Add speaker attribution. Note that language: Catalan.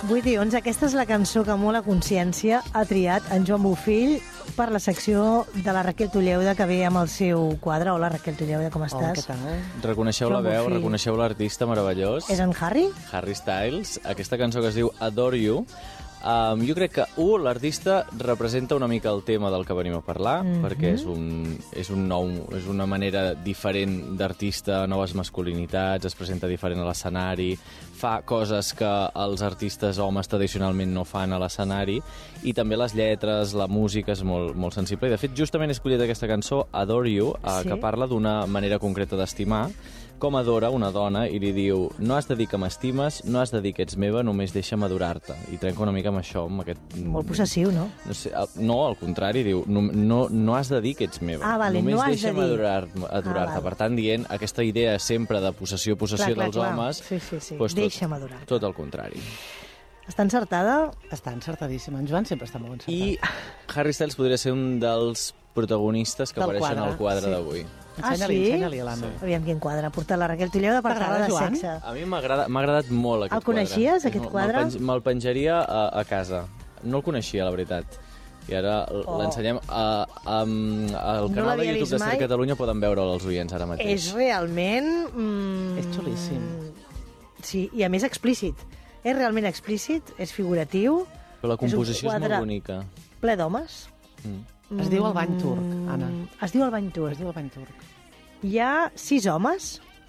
Speaker 1: Vull dir, doncs aquesta és la cançó que molt a consciència ha triat en Joan Bofill per la secció de la Raquel Tulleuda, que ve amb el seu quadre. Hola, Raquel Tulleuda, com estàs?
Speaker 2: Què tal?
Speaker 3: Reconeixeu
Speaker 1: Joan
Speaker 3: la veu,
Speaker 1: Bofill.
Speaker 3: reconeixeu l'artista meravellós.
Speaker 1: És en Harry?
Speaker 3: Harry Styles, aquesta cançó que es diu Adore You. Jo crec que, l'artista representa una mica el tema del que venim a parlar, perquè és una manera diferent d'artista, noves masculinitats, es presenta diferent a l'escenari, fa coses que els artistes homes tradicionalment no fan a l'escenari, i també les lletres, la música és molt, molt sensible. I de fet, justament he escollit aquesta cançó, Adore You, que parla d'una manera concreta d'estimar, com adora una dona i li diu: no has de dir que m'estimes, no has de dir que ets meva, només deixa'm adorar-te. I trenca una mica amb això, amb aquest...
Speaker 1: Molt possessiu, no?
Speaker 3: No sé, no, al contrari, diu, no has de dir que ets meva.
Speaker 1: Vale,
Speaker 3: només
Speaker 1: no has de
Speaker 3: deixa'm
Speaker 1: dir.
Speaker 3: adorar-te.
Speaker 1: Vale.
Speaker 3: Per tant, dient aquesta idea sempre de possessió dels homes,
Speaker 1: Sí.
Speaker 3: doncs
Speaker 1: Deixa'm adorar-te.
Speaker 3: tot el contrari.
Speaker 1: Està encertada?
Speaker 2: Està encertadíssima. En Joan sempre està molt encertat.
Speaker 3: I Harry Styles podria ser un dels protagonistes que
Speaker 2: Del
Speaker 3: apareixen
Speaker 2: quadre,
Speaker 3: al quadre
Speaker 2: sí.
Speaker 3: d'avui.
Speaker 2: Ensenya-li a l'Anna.
Speaker 1: Aviam quin quadre. Ha portat la Raquel Tulleuda per
Speaker 2: T'agrada,
Speaker 1: parlar de
Speaker 2: Joan?
Speaker 1: sexe.
Speaker 3: A mi m'ha agradat molt aquest quadre.
Speaker 1: El coneixies, aquest quadre?
Speaker 3: Me'l penjaria a casa. No el coneixia, la veritat. I ara l'ensenyem al canal de
Speaker 1: l'havia
Speaker 3: YouTube
Speaker 1: vist
Speaker 3: de Ser
Speaker 1: mai.
Speaker 3: Catalunya, poden veure'l els oients ara mateix.
Speaker 1: És realment...
Speaker 2: És xulíssim.
Speaker 1: Sí, i a més explícit. És realment explícit, és figuratiu.
Speaker 3: Però la composició és
Speaker 1: quadre
Speaker 3: molt bonica.
Speaker 1: Ple d'homes.
Speaker 2: Es diu el bany turc, Anna.
Speaker 1: Es diu el bany turc.
Speaker 2: Es diu el bany turc.
Speaker 1: Hi ha 6 homes